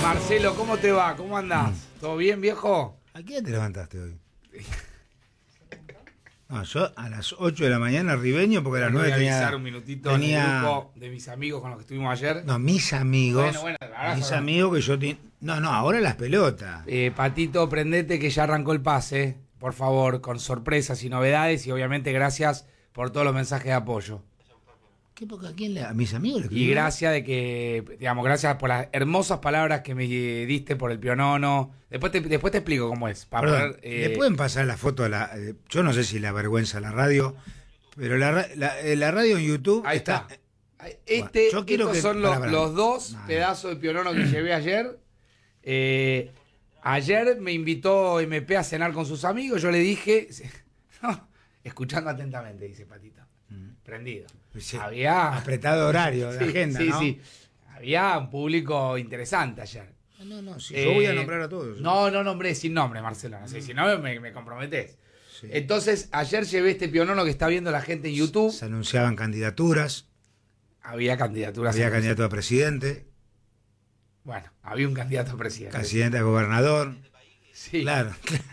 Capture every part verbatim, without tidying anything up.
Marcelo, ¿cómo te va? ¿Cómo andás? ¿Todo bien, viejo? ¿A qué hora te levantaste hoy? No, yo a las ocho de la mañana ribeño porque a las nueve tenía... avisar un minutito tenía... en el grupo de mis amigos con los que estuvimos ayer. No, mis amigos. Bueno, bueno, ahora mis son- amigos que yo... Te... No, no, ahora las pelotas. Eh, Patito, prendete que ya arrancó el pase, por favor, con sorpresas y novedades y obviamente gracias por todos los mensajes de apoyo. ¿Qué poca? ¿A quién le... ¿A mis amigos le Y escribí? gracias de que, digamos, gracias por las hermosas palabras que me diste por el pionono. Después te, después te explico cómo es. Para Perdón, poder, eh, ¿le pueden pasar la foto de la... eh, yo no sé si la vergüenza la radio, pero la, ra- la, eh, la radio en YouTube Ahí está. está... Este, Bueno, yo quiero estos que- son los, pará, pará. los dos No, no. pedazos de pionono que llevé ayer. Eh, ayer me invitó M P a cenar con sus amigos. Yo le dije, no, escuchando atentamente, dice Patito. Prendido. Sí, Había apretado horario de sí, agenda, sí, ¿no? sí. Había un público interesante ayer. No, no, sí, Eh, yo voy a nombrar a todos. No, no nombré sin nombre, Marcelo. No sé, si no me, me comprometés. Sí. Entonces, ayer llevé este pionono que está viendo la gente en YouTube. Se anunciaban candidaturas, Había candidaturas. había en- candidato a presidente, Bueno, había un candidato a presidente. presidente a gobernador. Sí. Claro.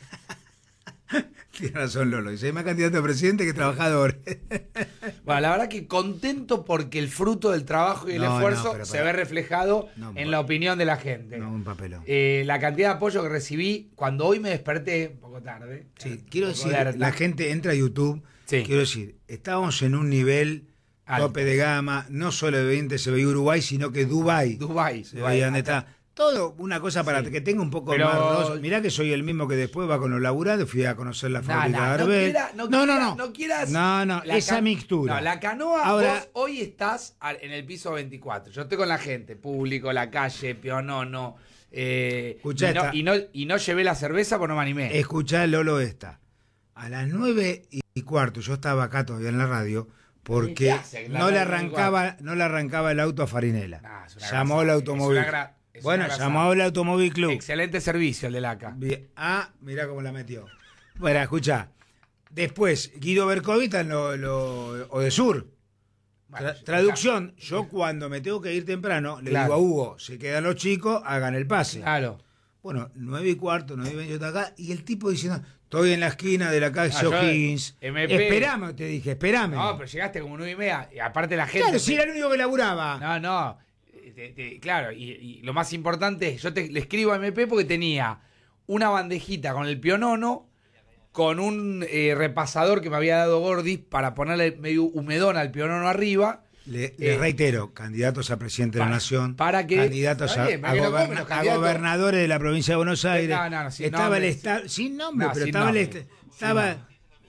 Tiene razón Lolo. Dice, hay más candidato a presidente que trabajador. Bueno, la verdad que contento porque el fruto del trabajo y el No, no, esfuerzo pero se pará. ve reflejado No, en pa- la opinión de la gente. No, un papelón. Eh, la cantidad de apoyo que recibí cuando hoy me desperté, un poco tarde. Sí, un quiero poco decir, de harta. la gente entra a YouTube. Sí. Quiero decir, estábamos en un nivel Alto. tope de gama. No solo de veinte se veía Uruguay, sino que Dubái. Dubái. Se Dubái. veía dónde está. Todo una cosa para Sí. que tenga un poco Pero- más. rosa. Mirá que soy el mismo que después va con los laburantes. Fui a conocer la No, fábrica no, de no, Arbel. quiera- no, no, quiera- no, no quieras. No, no, la esa ca- mixtura. No, la canoa, Ahora- vos hoy estás al- en el piso veinticuatro. Yo estoy con la gente, público, la calle, pionono. Eh, Escuchá y, no, esta. y, no, y no llevé la cerveza porque no me animé. Escuchá, Lolo, esta. A las nueve y cuarto, yo estaba acá todavía en la radio, ¿Qué porque hace? La no le nueve y arrancaba, no le arrancaba el auto a Farinela. Nah, es una Llamó grasa. el Es automóvil. una gra- es Bueno, una grasa. llamó el automóvil club. Excelente servicio el del A C A. Bien. Ah, mirá cómo la metió. Bueno, escuchá. Después, Guido Bercovita en lo, lo Odesur. Bueno, Tra- traducción, yo cuando me tengo que ir temprano, le Claro. digo a Hugo, se quedan los chicos, hagan el pase. Claro. Bueno, nueve y cuarto, nueve y veinte yo estoy acá, y el tipo diciendo, estoy en la esquina de la calle Ah, yo, O'Higgins. M P. Esperame, te dije, esperame. No, pero llegaste como nueve y media. Y aparte la gente. claro, si era el único que laburaba. No, no. eh, te- te- claro, y, y lo más importante es, yo te, le escribo a M P porque tenía una bandejita con el pionono, con un eh, repasador que me había dado Gordis para ponerle medio humedón al pionono arriba. Le, le Eh, reitero, candidatos a presidente de para- la Nación, para que- candidatos está a, bien, para a que no goberna- compren los a candidatos. gobernadores de la provincia de Buenos Aires. No, no, no, sin estaba nombre. el estado, sin nombre, No, pero sin estaba nombre. el est- Sin estaba, nombre.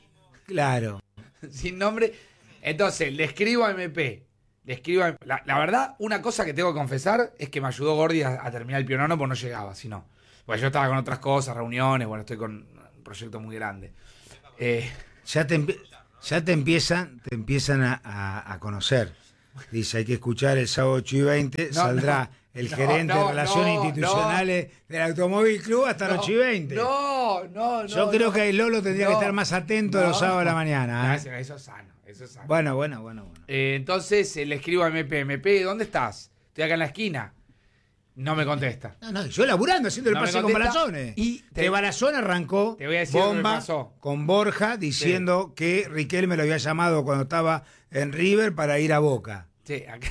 claro. Sin nombre. Entonces, le escribo a M P. Le escribo a- la, la verdad, una cosa que tengo que confesar es que me ayudó Gordi a, a terminar el pionono porque no llegaba, si no. Pues yo estaba con otras cosas, reuniones, bueno, estoy con un proyecto muy grande. Eh, Ya te, empie- ya te empiezan, te empiezan a, a- a conocer. Dice, hay que escuchar el sábado ocho y veinte, No, saldrá no, el no, gerente no, de Relaciones no, Institucionales del Automóvil Club hasta las ocho y veinte. No, no, no. Yo creo no. que el Lolo tendría que No, estar más atento no. los sábados a la mañana. ¿eh? Eso, eso es sano, eso es sano. Bueno, bueno, bueno, bueno. Eh, entonces eh, le escribo a M P, M P, ¿dónde estás? Estoy acá en la esquina. No me contesta. No, no, yo laburando, haciendo el No me pase con contesta. Balazones. Y te- que Balazón arrancó te voy a decir lo que me bomba pasó. con Borja diciendo que Riquelme lo había llamado cuando estaba en River para ir a Boca. Sí, acá,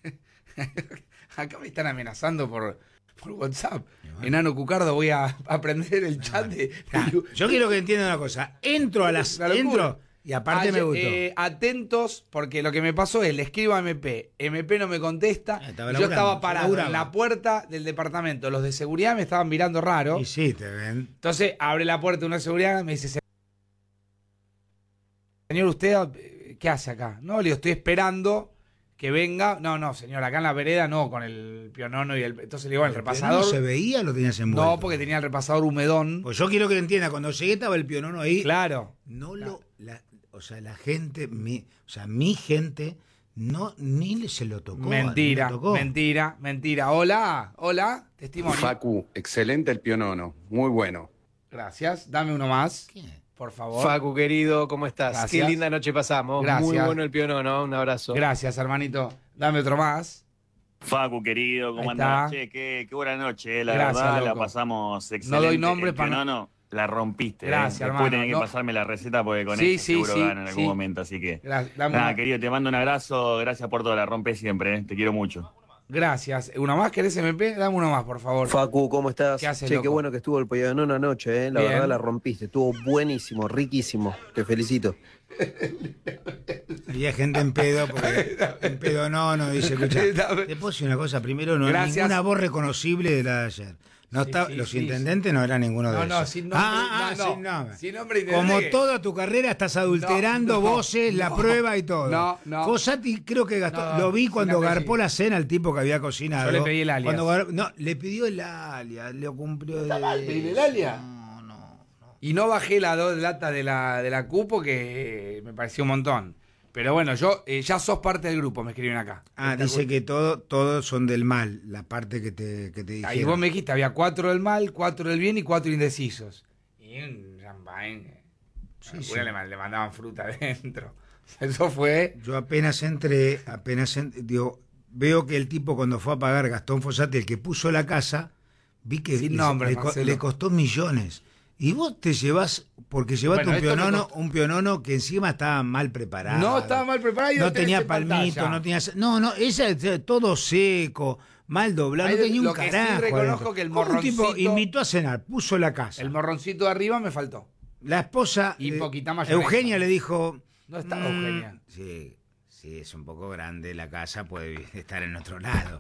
acá me están amenazando por, por WhatsApp. Enano Cucardo, voy a aprender el chat de... Ah, yo quiero que entiendan una cosa. Entro a las. Una locura. Entro y aparte me Ayer, gustó. eh, atentos, porque lo que me pasó es, le escribo a M P, M P no me contesta, Ah, estaba yo laburando, estaba parado laburaba. en la puerta del departamento, los de seguridad me estaban mirando raro, Y sí, te ven. entonces abre la puerta una de seguridad y me dice, señor, ¿usted eh, qué hace acá? No, le digo, estoy esperando que venga, no, no, señor, acá en la vereda no, con el pionono y el... Entonces le digo, el ¿El repasador... pionono se veía o lo tenías envuelto? No, porque tenía el repasador humedón. Pues yo quiero que entienda, cuando llegué estaba el pionono ahí. Claro. No lo. La, o sea, la gente, mi, o sea, mi gente, no ni se lo tocó. Mentira, ni lo tocó. mentira, mentira. Hola, hola, testimonio. Facu, excelente el pionono, muy bueno. Gracias, dame uno más, ¿Quién? por favor. Facu, querido, ¿cómo estás? Gracias. Qué linda noche pasamos. Gracias. Muy bueno el pionono, un abrazo. Gracias, hermanito. Dame otro más. Facu, querido, ¿cómo Ahí está. andás? Che, qué, qué buena noche, eh, la Gracias, verdad, loco. la pasamos excelente. No doy nombre El para no- pionono la rompiste. Gracias, eh. hermano. Después tenés que No- pasarme la receta porque con Sí, eso sí, seguro sí, gano en algún sí. momento, así que... Gra- dame Nada, una- querido, te mando un abrazo, gracias por todo, la rompes siempre, eh. Te quiero mucho. Gracias. ¿Una más querés, M P? Dame uno más, por favor. Facu, ¿cómo estás? ¿Qué haces, Che, loco? qué bueno que estuvo el Pionono anoche, ¿eh? La Bien. verdad la rompiste. Estuvo buenísimo, riquísimo. Te felicito. Había gente en pedo, porque en pedo no, no dice, escucha, te puedo decir una cosa, primero no hay Gracias. ninguna voz reconocible de la de ayer. No Sí, está, sí, los sí, intendentes no eran ninguno de No, esos. no, sin nombre. Ah, ah, no, no. sin nombre. Sin nombre y Como nombre. toda tu carrera estás adulterando No, no, voces, la no. prueba y todo. No, no. Fossati creo que gastó, No, lo vi sin cuando apellido. garpó la cena al tipo que había cocinado. Yo le pedí el alias. Cuando gar- no, le pidió el alias, le cumplió de... ¿Pedirle el alias? No, no. Y no bajé las dos latas de la, de la cupo, que eh, me pareció un montón. Pero bueno, yo eh, ya sos parte del grupo, me escriben acá. Ah, Esta dice cu- que todo, todos son del mal, la parte que te, que te dijeron. Ahí vos me dijiste, había cuatro del mal, cuatro del bien y cuatro indecisos. Y un champagne. Sí, Sí, sí. Le, man- le mandaban fruta adentro. Eso fue... Yo apenas entré, apenas en- digo, veo que el tipo cuando fue a pagar, Gastón Fossati, el que puso la casa, vi que Sin le, nombre, le co- Marcelo. le costó millones. Y vos te llevas, porque llevaste Bueno, un esto me pionono, costó- un pionono que encima estaba mal preparado. No estaba mal preparado y No lo tenés tenía en palmito, pantalla. no tenía... No, no, esa todo seco, mal doblado, Ahí no tenía lo un que sí carajo. reconozco adentro. que el ¿Cómo un tipo morroncito- invitó a cenar, puso la casa. El morroncito de arriba me faltó. La esposa, Y eh, poquita mayonesa. Eugenia le dijo... No estaba "Mm, Eugenia. Sí, sí, es un poco grande la casa, puede estar en otro lado.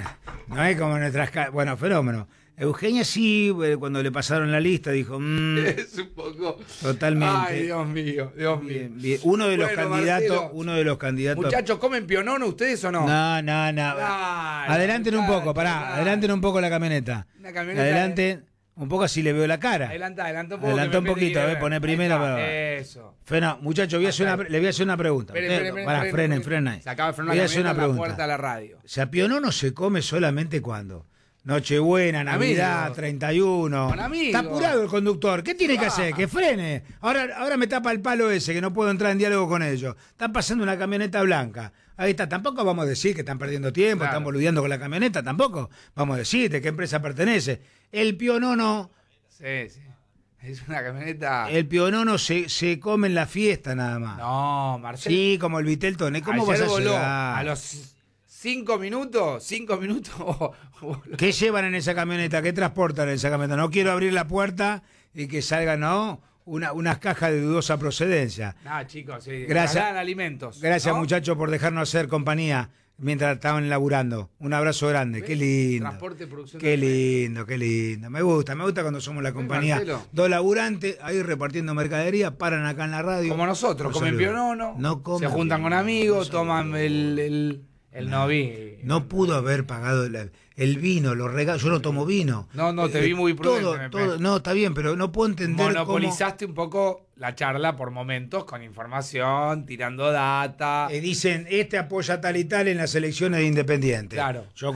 No es como nuestras casas. Bueno, fenómeno. Eugenia sí, eh, cuando le pasaron la lista, dijo... "Mm, Es un poco... totalmente. Ay, Dios mío, Dios mío. bien, bien". Uno de los Bueno, candidatos, Marcelo. uno de los candidatos... Muchachos, ¿comen pionono ustedes o no? No, no, no. Dale, Adelanten un muchacho, poco, pará. dale. Adelanten un poco la camioneta. Una camioneta Adelanten un poco así le veo la cara. Adelanta, adelanta un poco. Adelanta que un me poquito, quiere eh, ver. poné Ahí primera, está, pero- Eso. Frena, muchachos, voy a hacer una, pre- le voy a hacer una pregunta. Espere, Ustedes- espere, espere, pará, espere, frenen, espere. frenen ahí. Se acaba de frenar Voy a la hacer una camioneta en la pregunta. puerta de la radio. O sea, pionono se come solamente cuando. Nochebuena, Navidad, Amigos. treinta y uno. Con amigos. Está apurado el conductor. ¿Qué tiene que Ah. hacer? Que frene. Ahora, ahora me tapa el palo ese, que no puedo entrar en diálogo con ellos. Están pasando una camioneta blanca. Ahí está. Tampoco vamos a decir que están perdiendo tiempo, Claro. están boludeando con la camioneta. Tampoco vamos a decir de qué empresa pertenece. El pionono, Sí, sí. Es una camioneta. el pionono se, se come en la fiesta nada más. No, Marcelo. Sí, como el Viteltoné. ¿Cómo Ayer vas a voló llegar? a los cinco minutos, cinco minutos. voló. ¿Qué llevan en esa camioneta? ¿Qué transportan en esa camioneta? No quiero abrir la puerta y que salgan, ¿no? Una, unas cajas de dudosa procedencia. No, chicos, sí. Gracias. trasladan alimentos. Gracias, ¿no? muchachos, por dejarnos hacer compañía mientras estaban laburando. Un abrazo grande. Qué ¿Ves? lindo. Transporte, producción Qué de- lindo, qué lindo. Me gusta, me gusta cuando somos la compañía. Marcelo? Dos laburantes ahí repartiendo mercadería, paran acá en la radio. Como nosotros, Un comen saludo. pionono, No comen se juntan con pionono, amigos, un toman saludo. el, el, el noví. No pudo haber pagado la- el vino, los regalos. Yo no tomo vino. No, no, te Eh, vi muy prudente, Todo, me todo, parece. no, está bien, pero no puedo entender cómo... Monopolizaste un poco la charla por momentos con información, tirando data. Eh, dicen, este apoya tal y tal en las elecciones de Independiente. Claro. Yo